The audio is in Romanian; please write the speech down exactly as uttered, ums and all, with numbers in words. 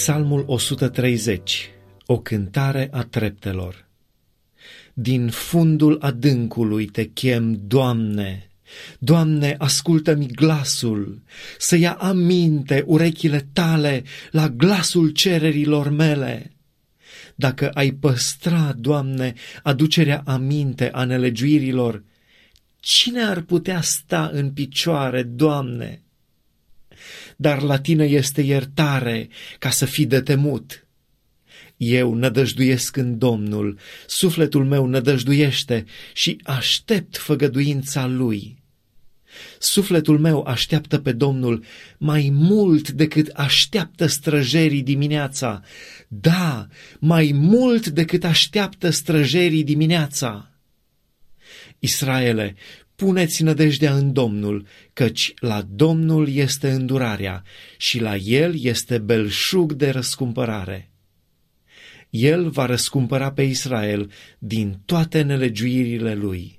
Psalmul o sută treizeci, o cântare a treptelor. Din fundul adâncului te chem, Doamne, Doamne, ascultă-mi glasul, să ia aminte urechile tale la glasul cererilor mele. Dacă ai păstra, Doamne, aducerea aminte a nelegiuirilor, cine ar putea sta în picioare, Doamne? Dar la tine este iertare ca să fii de temut. Eu nădăjduiesc în Domnul, sufletul meu nădăjduiește și aștept făgăduința Lui. Sufletul meu așteaptă pe Domnul mai mult decât așteaptă străjerii dimineața. Da, mai mult decât așteaptă străjerii dimineața. Israele, puneți nădejdea în Domnul, căci la Domnul este îndurarea și la El este belșug de răscumpărare. El va răscumpăra pe Israel din toate nelegiuirile lui.